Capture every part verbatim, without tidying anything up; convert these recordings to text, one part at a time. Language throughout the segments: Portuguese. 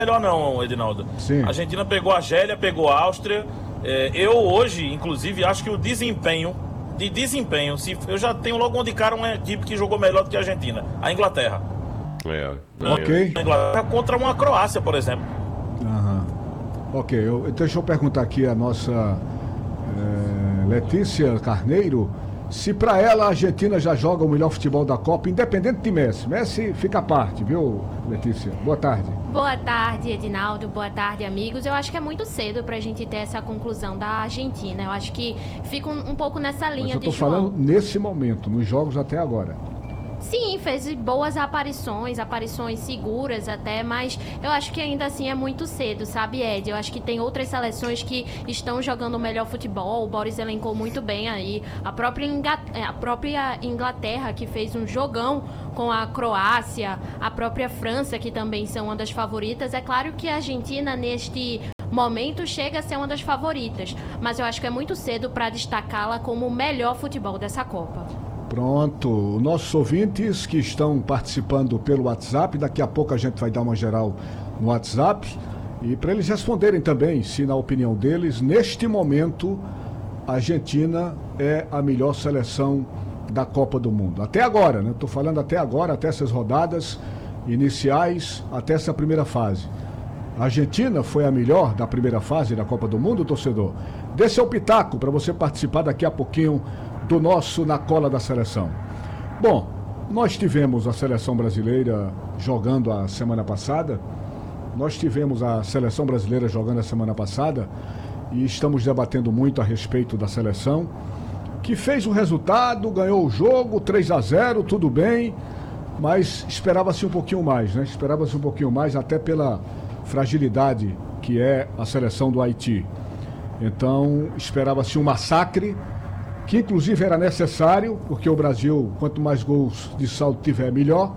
melhor não, Edinaldo. Sim. A Argentina pegou a Argélia, pegou a Áustria. É, eu hoje, inclusive, acho que o desempenho, de desempenho, se, eu já tenho logo onde cara uma equipe que jogou melhor do que a Argentina, a Inglaterra. É, ok. A Inglaterra contra uma Croácia, por exemplo. Aham. Ok, eu, deixa eu perguntar aqui a nossa é, Letícia Carneiro, se para ela a Argentina já joga o melhor futebol da Copa, independente de Messi. Messi fica à parte, viu, Letícia? Boa tarde. Boa tarde, Edinaldo. Boa tarde, amigos. Eu acho que é muito cedo pra gente ter essa conclusão da Argentina. Eu acho que fica um, um pouco nessa linha Mas eu tô de João. falando nesse momento, nos jogos até agora. Sim, fez boas aparições, aparições seguras até, mas eu acho que ainda assim é muito cedo, sabe, Ed? Eu acho que tem outras seleções que estão jogando o melhor futebol, o Boris elencou muito bem aí, a própria, a própria Inglaterra, que fez um jogão com a Croácia, a própria França, que também são uma das favoritas. É claro que a Argentina, neste momento, chega a ser uma das favoritas, mas eu acho que é muito cedo para destacá-la como o melhor futebol dessa Copa. Pronto, nossos ouvintes que estão participando pelo WhatsApp, daqui a pouco a gente vai dar uma geral no WhatsApp, e para eles responderem também, se na opinião deles, neste momento, a Argentina é a melhor seleção da Copa do Mundo. Até agora, né? Estou falando até agora, até essas rodadas iniciais, até essa primeira fase. A Argentina foi a melhor da primeira fase da Copa do Mundo, torcedor? Dê seu pitaco para você participar daqui a pouquinho do nosso Na Cola da Seleção. Bom, nós tivemos a seleção brasileira jogando a semana passada, nós tivemos a seleção brasileira jogando a semana passada e estamos debatendo muito a respeito da seleção, que fez o resultado, ganhou o jogo, três a zero, tudo bem, mas esperava-se um pouquinho mais, né? Esperava-se um pouquinho mais, até pela fragilidade que é a seleção do Haiti. Então, esperava-se um massacre, que inclusive era necessário, porque o Brasil, quanto mais gols de saldo tiver, melhor.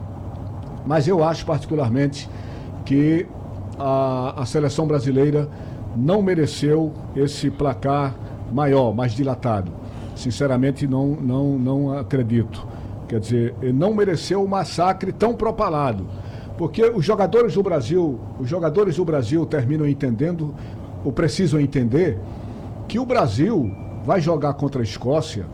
Mas eu acho particularmente que a, a seleção brasileira não mereceu esse placar maior, mais dilatado. Sinceramente, não, não, não acredito. Quer dizer, não mereceu o massacre tão propalado. Porque os jogadores do Brasil, os jogadores do Brasil terminam entendendo, ou precisam entender, que o Brasil vai jogar contra a Escócia,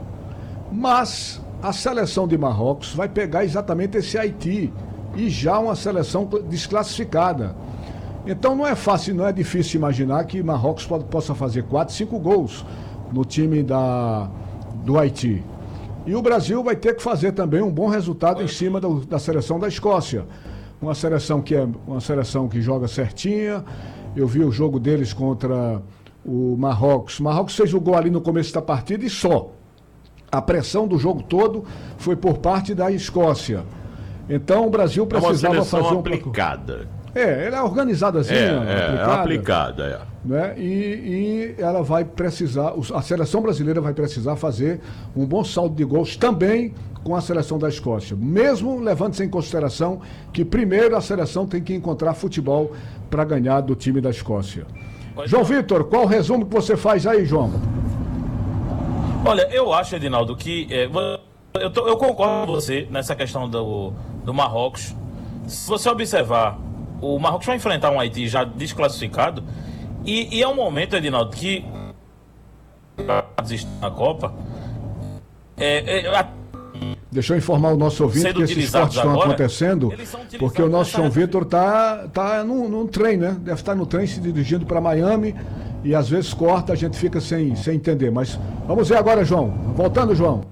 mas a seleção de Marrocos vai pegar exatamente esse Haiti, e já uma seleção desclassificada. Então não é fácil, não é difícil imaginar que Marrocos pode, possa fazer quatro, cinco gols no time da, do Haiti. E o Brasil vai ter que fazer também um bom resultado em cima do, da seleção da Escócia. Uma seleção que é uma seleção que joga certinha. Eu vi o jogo deles contra o Marrocos. O Marrocos fez o gol ali no começo da partida e só. A pressão do jogo todo foi por parte da Escócia. Então o Brasil precisava é uma fazer um aplicada. É, ela é organizadazinha, É, é aplicada, aplicada, é. Né? E, e ela vai precisar, a seleção brasileira vai precisar fazer um bom saldo de gols também com a seleção da Escócia, mesmo levando-se em consideração que primeiro a seleção tem que encontrar futebol para ganhar do time da Escócia. João Vitor, qual o resumo que você faz aí, João? Olha, eu acho, Edinaldo, que é, eu, tô, eu concordo com você nessa questão do, do Marrocos. Se você observar, o Marrocos vai enfrentar um Haiti já desclassificado, e, e é um momento, Edinaldo, que na Copa é, é, a... Deixa eu informar o nosso ouvinte que esses cortes estão agora, acontecendo, porque o nosso João Vitor está tá num, num trem, né? Deve estar no trem se dirigindo para Miami e às vezes corta, a gente fica sem, sem entender. Mas vamos ver agora, João. Voltando, João.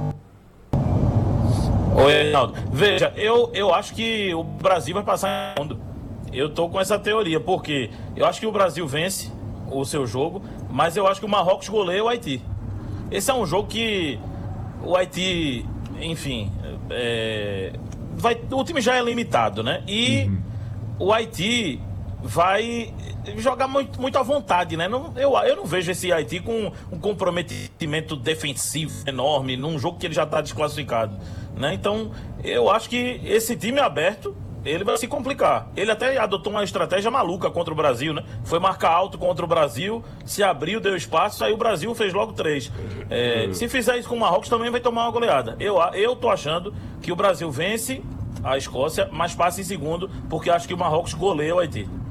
Oi, Reinaldo. Veja, eu, eu acho que o Brasil vai passar em mundo. Eu tô com essa teoria, porque eu acho que o Brasil vence o seu jogo, mas eu acho que o Marrocos goleia o Haiti. Esse é um jogo que o Haiti, enfim, é, vai, o time já é limitado, né? E uhum. o Haiti vai jogar muito, muito à vontade, né? Não, eu, eu não vejo esse Haiti com um comprometimento defensivo enorme num jogo que ele já está desclassificado, né? Então, eu acho que esse time aberto, ele vai se complicar. Ele até adotou uma estratégia maluca contra o Brasil, né? Foi marcar alto contra o Brasil, se abriu, deu espaço, aí o Brasil fez logo três. É, se fizer isso com o Marrocos, também vai tomar uma goleada. Eu, eu tô achando que o Brasil vence a Escócia, mas passa em segundo, porque acho que o Marrocos goleia o Haiti.